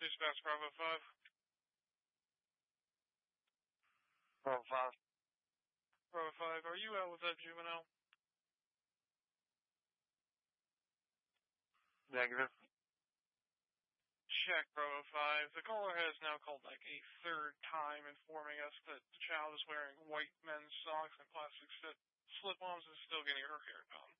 Dispatch Bravo 5. Bravo 5. Bravo 5, are you out with that juvenile? Negative. Check, Bravo 5. The caller has now called like a third time informing us that the child is wearing white men's socks and plastic slip-ons and still getting her hair done.